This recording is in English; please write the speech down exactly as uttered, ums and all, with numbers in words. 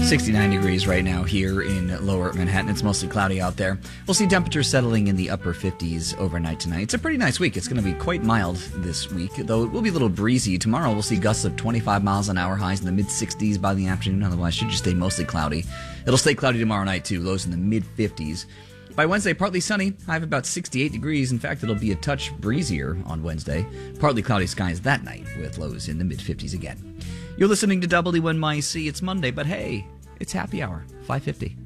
sixty-nine degrees right now here in lower Manhattan. It's mostly cloudy out there. We'll see temperatures settling in the upper fifties overnight tonight. It's a pretty nice week. It's going to be quite mild this week, though it will be a little breezy. Tomorrow we'll see gusts of twenty-five miles an hour, highs in the mid-sixties by the afternoon. Otherwise, it should just stay mostly cloudy. It'll stay cloudy tomorrow night, too. Lows in the mid-fifties. By Wednesday, partly sunny, high of about sixty-eight degrees. In fact, it'll be a touch breezier on Wednesday. Partly cloudy skies that night, with lows in the mid-fifties again. You're listening to W N Y C. It's Monday, but hey, it's happy hour, five fifty.